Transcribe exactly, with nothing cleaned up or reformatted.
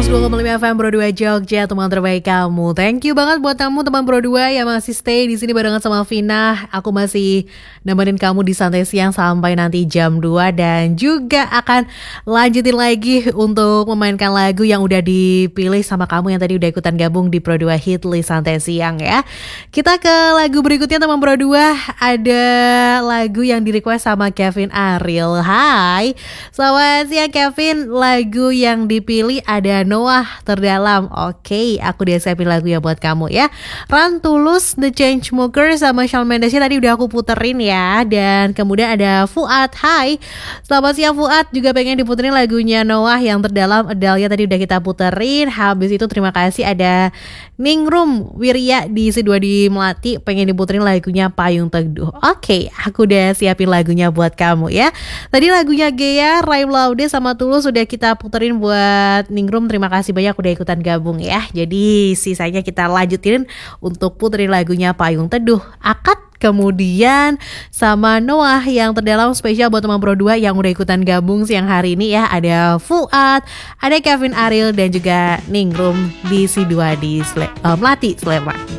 seratus dua koma lima F M Pro dua Jogja, teman terbaik kamu. Thank you banget buat kamu teman Pro dua yang masih stay di sini barengan sama Vina. Aku masih nemenin kamu di santai siang sampai nanti jam dua dan juga akan lanjutin lagi untuk memainkan lagu yang udah dipilih sama kamu yang tadi udah ikutan gabung di Pro dua Hit List Santai Siang ya. Kita ke lagu berikutnya teman Pro dua. Ada lagu yang di request sama Kevin Ariel. Hai, selamat siang Kevin. Lagu yang dipilih ada Noah Terdalam. Oke, aku udah siapin lagu ya buat kamu ya. Run Tulus, The Chainsmokers sama Shawn Mendes tadi udah aku puterin ya. Dan kemudian ada Fuad. Hai, selamat siang Fuad. Juga pengen diputerin lagunya Noah yang Terdalam. Adalia tadi udah kita puterin. Habis itu terima kasih ada Ningrum Wirya di C dua di Melati pengen diputerin lagunya Payung Teduh. Oke, aku udah siapin lagunya buat kamu ya. Tadi lagunya Gea, Raim Laude sama Tulus sudah kita puterin buat Ningrum. Terima kasih banyak udah ikutan gabung ya. Jadi sisanya kita lanjutin untuk puterin lagunya Payung Teduh. Akad kemudian sama Noah yang Terdalam spesial buat teman Pro dua yang udah ikutan gabung siang hari ini ya. Ada Fuad, ada Kevin Ariel dan juga Ningrum di C dua di Sle- uh, Melati Sleman.